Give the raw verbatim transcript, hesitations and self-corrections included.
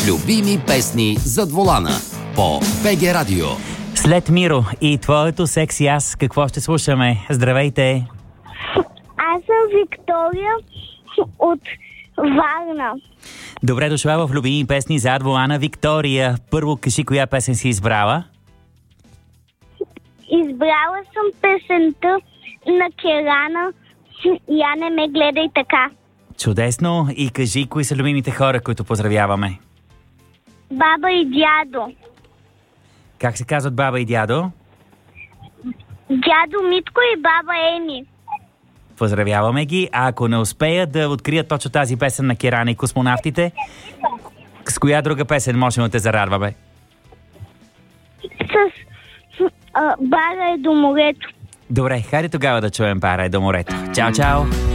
Любими песни зад волана по БГ Радио. След Миро и твоето секси аз, какво ще слушаме? Здравейте! Аз съм Виктория от Варна. Добре дошла в Любими песни зад волана, Виктория. Първо кажи коя песен си избрала? Избрала съм песента на Керана "Я не ме гледай така". Чудесно! И кажи кои са любимите хора, които поздравяваме. Баба и дядо. Как се казват баба и дядо? Дядо Митко и баба Еми. Поздравяваме ги. А ако не успеят да открият точно тази песен на Керана и космонавтите, с коя друга песен можем да те зарадваме? С а, "Бара е до морето". Добре, хайде тогава да чуем "Бара е до морето". Чао, чао!